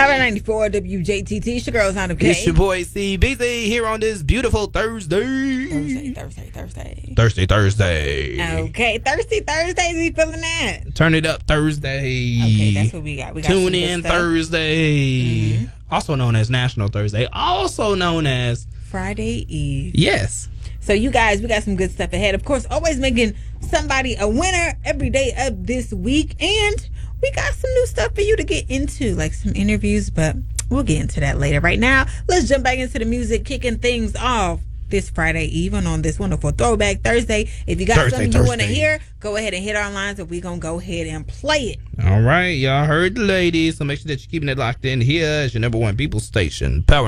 Power 94 WJTT. It's your girl, Sound of K. It's your boy CBZ here on this beautiful Thursday. Thursday. Okay, Thirsty Thursdays. We feeling that? Turn it up Thursday. Okay, that's what we got. Tune in Thursday. Mm-hmm. Also known as National Thursday. Also known as Friday Eve. Yes. So you guys, we got some good stuff ahead. Of course, always making somebody a winner every day of this week. And we got some new stuff for you to get into, like some interviews, but we'll get into that later. Right now, let's jump back into the music, kicking things off this Friday Eve on this wonderful Throwback Thursday. If you got something you want to hear, go ahead and hit our lines and we're going to go ahead and play it. All right. Y'all heard the ladies, so make sure that you're keeping it locked in. Here is your number one people station, Power